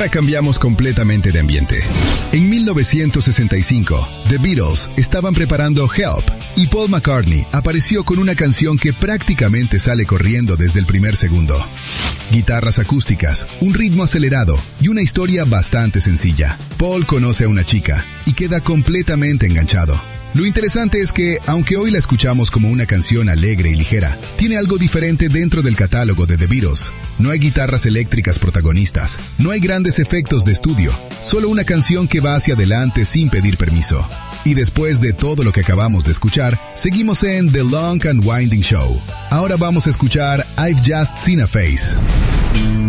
ahora cambiamos completamente de ambiente. En 1965, The Beatles estaban preparando Help y Paul McCartney apareció con una canción que prácticamente sale corriendo desde el primer segundo. Guitarras acústicas, un ritmo acelerado y una historia bastante sencilla. Paul conoce a una chica y queda completamente enganchado. Lo interesante es que, aunque hoy la escuchamos como una canción alegre y ligera, tiene algo diferente dentro del catálogo de The Beatles. No hay guitarras eléctricas protagonistas, no hay grandes efectos de estudio, solo una canción que va hacia adelante sin pedir permiso. Y después de todo lo que acabamos de escuchar, seguimos en The Long and Winding Show. Ahora vamos a escuchar I've Just Seen a Face.